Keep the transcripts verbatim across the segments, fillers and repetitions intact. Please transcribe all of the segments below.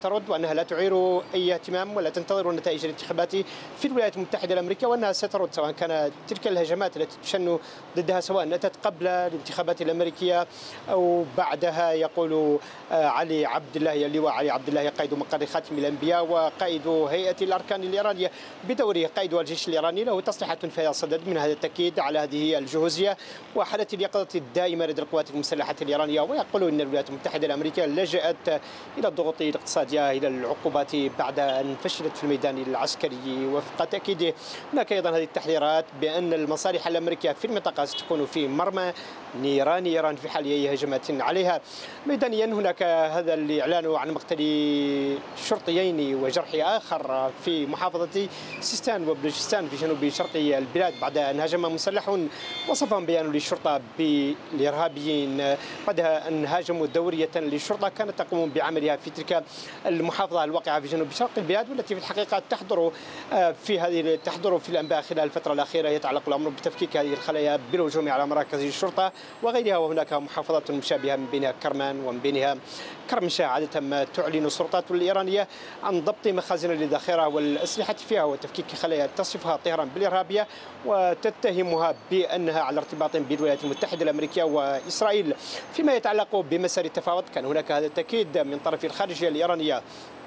ترد وأنها لا تعير أي اهتمام ولا تنتظر نتائج الانتخابات في الولايات المتحدة الأمريكية، وأنها سترد سواء كانت تلك الهجمات التي تشن ضدها سواء أتت قبل الانتخابات الأمريكية أو بعدها. يقول علي عبد الله اللواء علي عبد الله قائد مقر خاتم الأنبياء وقائد هيئة الأركان الإيرانية بدوره قائد الجيش الإيراني له تصريحات في هذا الصدد، من هذا التأكيد على هذه الجهوزية وحالة اليقظة الدائمة لدى القوات المسلحة الإيرانية. ويقول أن الولايات المتحدة الأمريكية لجأت إلى الضغوط الاقتصادية إلى العقوبات بعد أن فشلت في الميدان العسكري. وفق تأكيده هناك أيضا هذه التحذيرات بأن المصالح الأمريكية في المنطقة ستكون في مرمى نيران إيران في حال أي هجمات عليها. ميدانيا هناك هذا الإعلان عن مقتل شرطيين وجرح آخر في محافظة سيستان وبلوچستان في جنوب شرق البلاد بعد أن هاجم مسلح وصفهم بيان للشرطة بالإرهابيين بعد أن هاجموا دورية للشرطة كانت تقوم بعملها في تلك المحافظة الواقعة في جنوب شرق البلاد، والتي في الحقيقة تحضر في هذه تحضر في الأنباء خلال الفترة الأخيرة. يتعلق الأمر بتفكيك هذه الخلايا بالهجوم على مراكز الشرطة وغيرها، وهناك محافظات مشابهة من بينها كرمان ومن بينها كرمشاه. عادة ما تعلن السلطات الإيرانية عن ضبط مخازن الذخيرة والأسلحة فيها وتفكيك خلايا تصفها طهران بالإرهابية وتتهمها بأنها على ارتباط بالولايات المتحدة الأمريكية وإسرائيل. فيما يتعلق بمسار التفاوض كان هناك هذا التأكيد من طرف الخارجية الإيرانية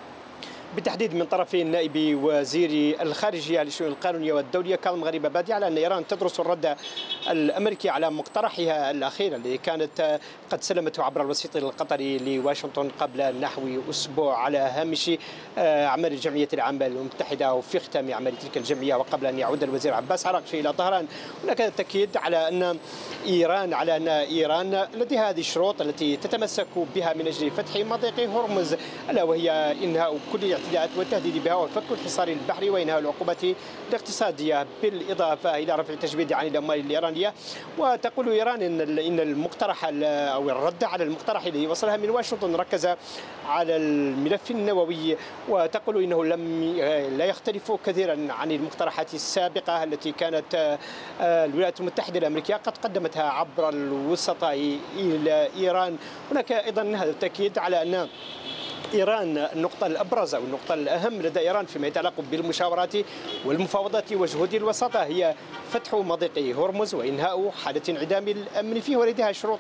بالتحديد من طرف نائب وزير الخارجية للشؤون القانونية والدولية كاظم غريب-أبادي على أن إيران تدرس الرد الأمريكي على مقترحها الأخير الذي كانت قد سلمته عبر الوسيط القطري لواشنطن قبل نحو أسبوع على هامش أعمال الجمعية العامة المتحدة وفي ختام أعمال تلك الجمعية وقبل أن يعود الوزير عباس عراقشي إلى طهران. هناك التأكيد على أن إيران على أن إيران لديها هذه الشروط التي تتمسك بها من أجل فتح مضيق هرمز، ألا وهي إنهاء كل الاعتداءات والتهديد بها وفك الحصار البحري وإنهاء العقوبات الاقتصادية بالإضافة إلى رفع التجويد عن الأموال الإيرانية. وتقول إيران إن إن المقترح أو الرد على المقترح الذي وصلها من واشنطن ركز على الملف النووي، وتقول إنه لم لا يختلف كثيرا عن المقترحات السابقة التي كانت الولايات المتحدة الأمريكية قد قدمتها عبر الوسطاء إلى إيران. هناك أيضا هذا التأكيد على أن إيران النقطة الأبرز أو النقطة الأهم لدى إيران فيما يتعلق بالمشاورات والمفاوضات وجهود الوساطة هي فتح مضيق هرمز وإنهاء حالة انعدام الأمن فيه، ولديها شروط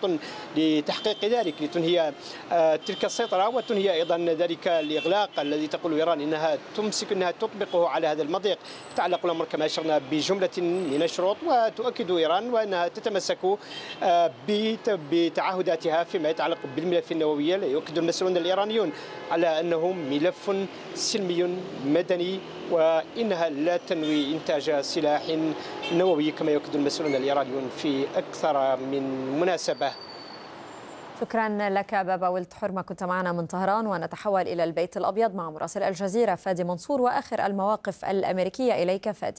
لتحقيق ذلك لتنهي تلك السيطرة وتنهي أيضا ذلك الإغلاق الذي تقول إيران إنها تمسك أنها تطبقه على هذا المضيق. يتعلق الأمر كما أشرنا بجملة من الشروط، وتؤكد إيران وأنها تتمسك بتعهداتها فيما يتعلق بالملف النووي. يؤكد المسؤولون الإيرانيون على أنه ملف سلمي مدني وإنها لا تنوي إنتاج سلاح نووي كما يؤكد المسؤولون الإيرانيون في أكثر من مناسبة. شكرا لك بابا ولد حرمة، كنت معنا من طهران. ونتحول إلى البيت الأبيض مع مراسل الجزيرة فادي منصور وآخر المواقف الأمريكية. إليك فادي.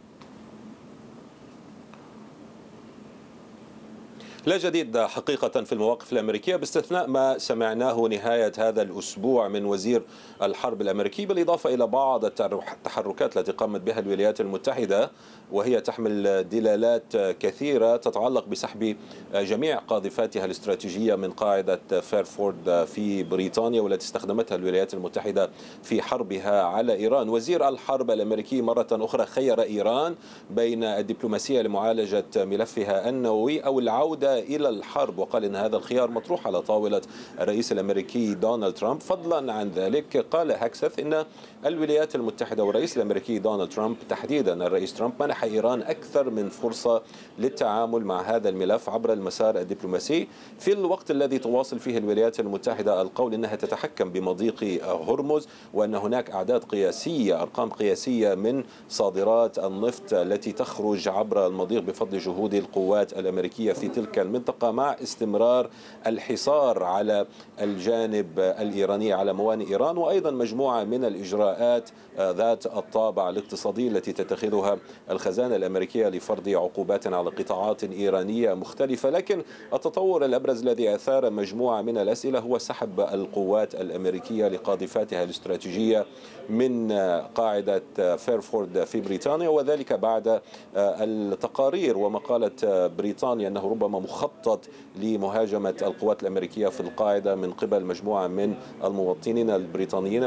لا جديد حقيقة في المواقف الأمريكية باستثناء ما سمعناه نهاية هذا الأسبوع من وزير الحرب الأمريكي، بالإضافة إلى بعض التحركات التي قامت بها الولايات المتحدة وهي تحمل دلالات كثيرة تتعلق بسحب جميع قاذفاتها الاستراتيجية من قاعدة فيرفورد في بريطانيا والتي استخدمتها الولايات المتحدة في حربها على إيران. وزير الحرب الأمريكي مرة أخرى خير إيران بين الدبلوماسية لمعالجة ملفها النووي أو العودة إلى الحرب، وقال إن هذا الخيار مطروح على طاولة الرئيس الأمريكي دونالد ترامب. فضلا عن ذلك قال هاكسث إن الولايات المتحدة والرئيس الأمريكي دونالد ترامب تحديدا الرئيس ترامب منح إيران أكثر من فرصة للتعامل مع هذا الملف عبر المسار الدبلوماسي في الوقت الذي تواصل فيه الولايات المتحدة القول إنها تتحكم بمضيق هرمز، وأن هناك أعداد قياسية أرقام قياسية من صادرات النفط التي تخرج عبر المضيق بفضل جهود القوات الأمريكية في تلك المنطقة، مع استمرار الحصار على الجانب الإيراني على موانئ إيران، وأيضا مجموعة من الإجراءات ذات الطابع الاقتصادي التي تتخذها الخزانة الأمريكية لفرض عقوبات على قطاعات إيرانية مختلفة. لكن التطور الأبرز الذي أثار مجموعة من الأسئلة هو سحب القوات الأمريكية لقاذفاتها الاستراتيجية من قاعدة فيرفورد في بريطانيا، وذلك بعد التقارير ومقالة بريطانيا أنه ربما مخطط لمهاجمة القوات الأمريكية في القاعدة من قبل مجموعة من المواطنين البريطانيين